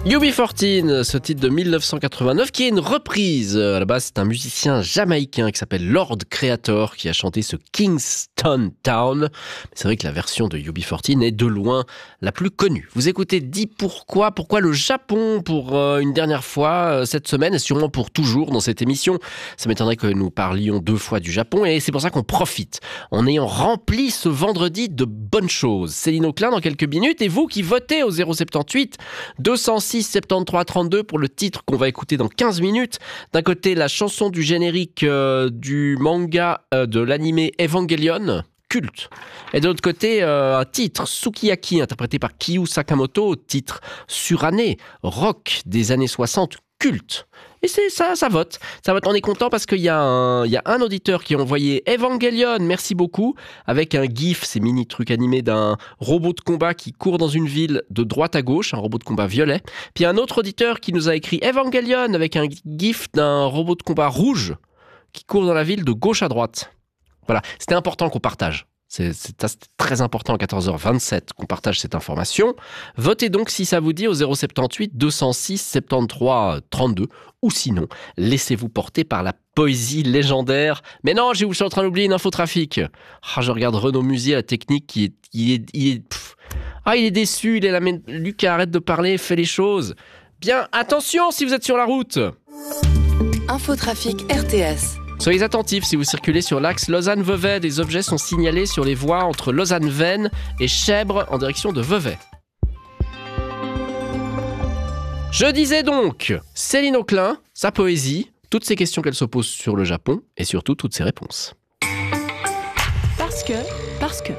UB40, ce titre de 1989 qui est une reprise. À la base, c'est un musicien jamaïcain qui s'appelle Lord Creator qui a chanté ce Kingston Town. C'est vrai que la version de UB40 est de loin la plus connue. Vous écoutez Dis pourquoi le Japon pour une dernière fois cette semaine et sûrement pour toujours dans cette émission. Ça m'étonnerait que nous parlions 2 fois du Japon et c'est pour ça qu'on profite en ayant rempli ce vendredi de bonnes choses. Céline Auclin dans quelques minutes et vous qui votez au 078 206 73 32 pour le titre qu'on va écouter dans 15 minutes. D'un côté, la chanson du générique du manga de l'animé Evangelion, culte. Et de l'autre côté, un titre, Sukiyaki, interprété par Kyu Sakamoto, titre suranné, rock des années 60, culte. Et c'est ça, ça vote. On est content parce qu'il y a un auditeur qui a envoyé Evangelion, merci beaucoup, avec un gif, ces mini trucs animés d'un robot de combat qui court dans une ville de droite à gauche, un robot de combat violet. Puis un autre auditeur qui nous a écrit Evangelion avec un gif d'un robot de combat rouge qui court dans la ville de gauche à droite. Voilà, c'était important qu'on partage. C'est très important à 14h27 qu'on partage cette information. Votez donc si ça vous dit au 078 206 73 32 ou sinon, laissez-vous porter par la poésie légendaire. Mais non, je suis en train d'oublier une infotrafic. Je regarde Renaud Musier, la technique, il est déçu, il est là, mais Lucas, arrête de parler, fais les choses. Bien, attention si vous êtes sur la route. Infotrafic RTS. Soyez attentifs si vous circulez sur l'axe Lausanne-Vevey. Des objets sont signalés sur les voies entre Lausanne-Vennes et Chèvres en direction de Vevey. Je disais donc, Céline Auclin, sa poésie, toutes ces questions qu'elle se pose sur le Japon et surtout toutes ses réponses. Parce que...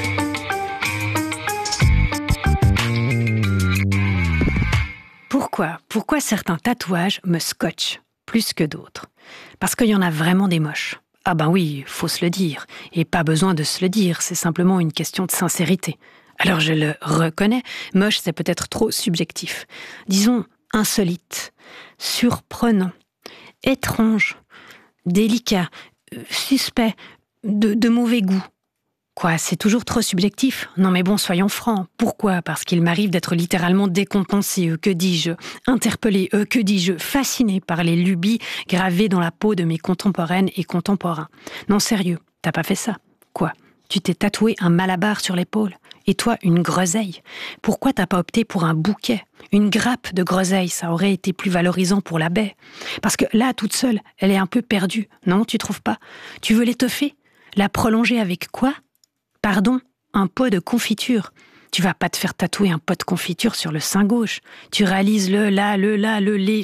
Pourquoi certains tatouages me scotchent plus que d'autres? Parce qu'il y en a vraiment des moches. Ah ben oui, faut se le dire. Et pas besoin de se le dire, c'est simplement une question de sincérité. Alors je le reconnais, moche c'est peut-être trop subjectif. Disons insolite, surprenant, étrange, délicat, suspect, de mauvais goût. Quoi, c'est toujours trop subjectif? Non mais bon, soyons francs. Pourquoi? Parce qu'il m'arrive d'être littéralement décontenancé, que dis-je, interpellé, que dis-je, fasciné par les lubies gravées dans la peau de mes contemporaines et contemporains. Non sérieux, t'as pas fait ça? Quoi? Tu t'es tatoué un malabar sur l'épaule? Et toi, une groseille? Pourquoi t'as pas opté pour un bouquet? Une grappe de groseille, ça aurait été plus valorisant pour la baie. Parce que là, toute seule, elle est un peu perdue. Non, tu trouves pas? Tu veux l'étoffer? La prolonger avec quoi? Pardon, un pot de confiture. Tu vas pas te faire tatouer un pot de confiture sur le sein gauche. Tu réalises le les,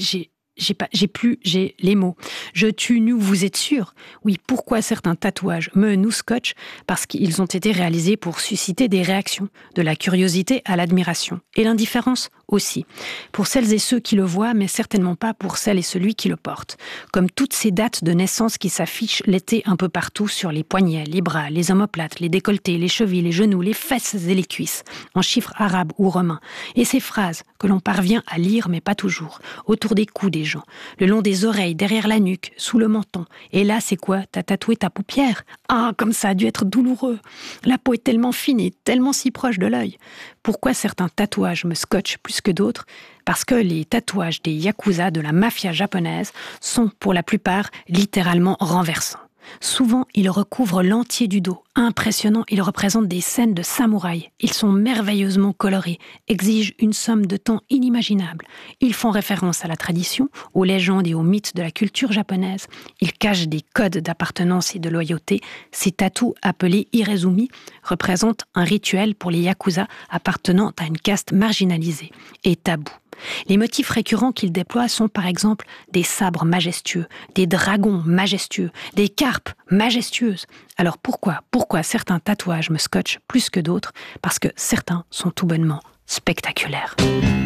j'ai les mots. Je tue, nous, vous êtes sûr? Oui, pourquoi certains tatouages nous scotchent? Parce qu'ils ont été réalisés pour susciter des réactions, de la curiosité à l'admiration. Et l'indifférence aussi. Pour celles et ceux qui le voient, mais certainement pas pour celles et celui qui le porte. Comme toutes ces dates de naissance qui s'affichent l'été un peu partout sur les poignets, les bras, les omoplates, les décolletés, les chevilles, les genoux, les fesses et les cuisses, en chiffres arabes ou romains. Et ces phrases que l'on parvient à lire, mais pas toujours, autour des cous des gens, le long des oreilles, derrière la nuque, sous le menton. Et là, c'est quoi? T'as tatoué ta paupière? Ah, comme ça a dû être douloureux. La peau est tellement fine et tellement si proche de l'œil. Pourquoi certains tatouages me scotchent plus que d'autres? Parce que les tatouages des yakuza de la mafia japonaise sont, pour la plupart, littéralement renversants. Souvent, ils recouvrent l'entier du dos. Impressionnants, ils représentent des scènes de samouraïs. Ils sont merveilleusement colorés, exigent une somme de temps inimaginable. Ils font référence à la tradition, aux légendes et aux mythes de la culture japonaise. Ils cachent des codes d'appartenance et de loyauté. Ces tatous, appelés irezumi, représentent un rituel pour les yakuza appartenant à une caste marginalisée et taboue. Les motifs récurrents qu'ils déploient sont par exemple des sabres majestueux, des dragons majestueux, des carpes majestueuses. Alors pourquoi certains tatouages me scotchent plus que d'autres? Parce que certains sont tout bonnement spectaculaires.